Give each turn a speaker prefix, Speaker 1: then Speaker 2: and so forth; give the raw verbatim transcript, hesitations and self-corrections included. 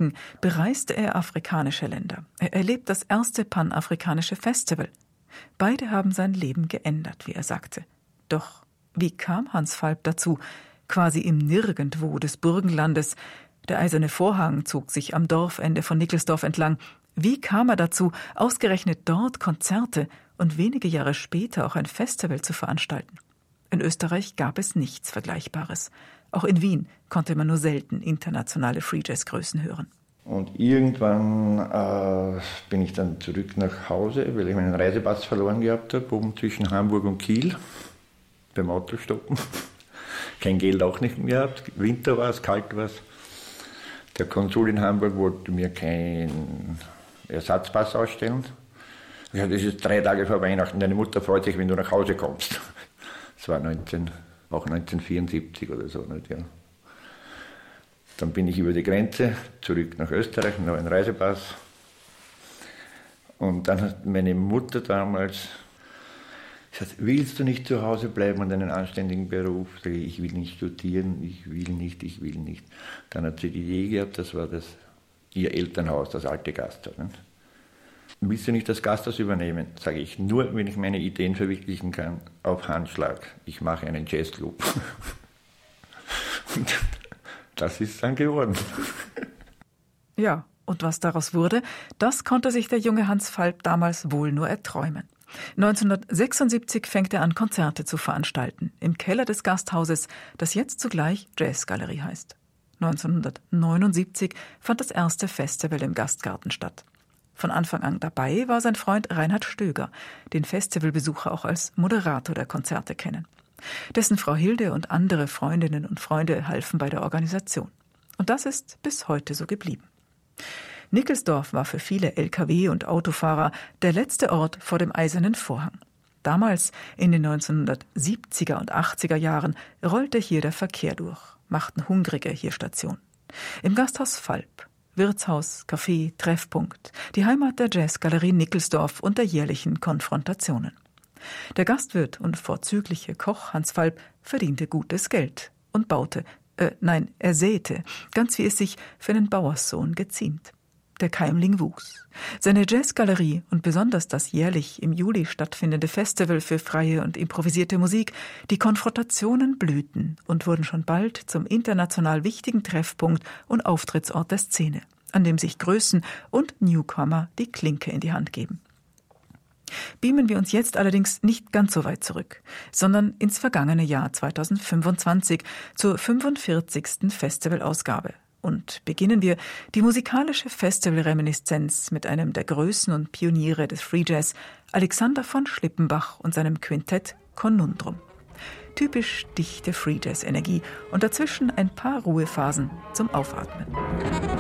Speaker 1: entdecken, bereiste er afrikanische Länder. Er erlebt das erste panafrikanische Festival. Beide haben sein Leben geändert, wie er sagte. Doch wie kam Hans Falb dazu, quasi im Nirgendwo des Burgenlandes? Der eiserne Vorhang zog sich am Dorfende von Nickelsdorf entlang. Wie kam er dazu, ausgerechnet dort Konzerte und wenige Jahre später auch ein Festival zu veranstalten? In Österreich gab es nichts Vergleichbares. Auch in Wien konnte man nur selten internationale Free-Jazz-Größen hören.
Speaker 2: Und irgendwann äh, bin ich dann zurück nach Hause, weil ich meinen Reisepass verloren gehabt habe, oben zwischen Hamburg und Kiel, beim Autostoppen. Kein Geld auch nicht mehr gehabt, Winter war es, kalt war es. Der Konsul in Hamburg wollte mir keinen Ersatzpass ausstellen. Ich sagte, das ist drei Tage vor Weihnachten, deine Mutter freut sich, wenn du nach Hause kommst. Das war neunzehn, auch neunzehnhundertvierundsiebzig oder so. Nicht, ja. Dann bin ich über die Grenze zurück nach Österreich, noch einen Reisepass. Und dann hat meine Mutter damals gesagt, willst du nicht zu Hause bleiben und einen anständigen Beruf? Sag ich, ich will nicht studieren, ich will nicht, ich will nicht. Dann hat sie die Idee gehabt, das war das, ihr Elternhaus, das alte Gasthaus. Nicht? Willst du nicht das Gasthaus übernehmen? Sage ich, nur wenn ich meine Ideen verwirklichen kann, auf Handschlag. Ich mache einen Jazzclub. Und das ist dann geworden.
Speaker 1: Ja, und was daraus wurde, das konnte sich der junge Hans Falb damals wohl nur erträumen. neunzehnhundertsechsundsiebzig fängt er an, Konzerte zu veranstalten, im Keller des Gasthauses, das jetzt zugleich Jazzgalerie heißt. neunzehnhundertneunundsiebzig fand das erste Festival im Gastgarten statt. Von Anfang an dabei war sein Freund Reinhard Stöger, den Festivalbesucher auch als Moderator der Konzerte kennen. Dessen Frau Hilde und andere Freundinnen und Freunde halfen bei der Organisation. Und das ist bis heute so geblieben. Nickelsdorf war für viele L K W- und Autofahrer der letzte Ort vor dem eisernen Vorhang. Damals, in den neunzehnhundertsiebziger und achtziger Jahren, rollte hier der Verkehr durch, machten Hungrige hier Station. Im Gasthaus Falb, Wirtshaus, Café, Treffpunkt, die Heimat der Jazzgalerie Nickelsdorf und der jährlichen Konfrontationen. Der Gastwirt und vorzügliche Koch Hans Falb verdiente gutes Geld und baute, äh, nein, er säte, ganz wie es sich für einen Bauerssohn geziemt. Der Keimling wuchs. Seine Jazzgalerie und besonders das jährlich im Juli stattfindende Festival für freie und improvisierte Musik, die Konfrontationen blühten und wurden schon bald zum international wichtigen Treffpunkt und Auftrittsort der Szene, an dem sich Größen und Newcomer die Klinke in die Hand geben. Beamen wir uns jetzt allerdings nicht ganz so weit zurück, sondern ins vergangene Jahr zweitausendfünfundzwanzig zur fünfundvierzigsten Festivalausgabe. Und beginnen wir die musikalische Festivalreminiszenz mit einem der Größen und Pioniere des Free Jazz, Alexander von Schlippenbach und seinem Quintett Conundrum. Typisch dichte Free Jazz Energie und dazwischen ein paar Ruhephasen zum Aufatmen.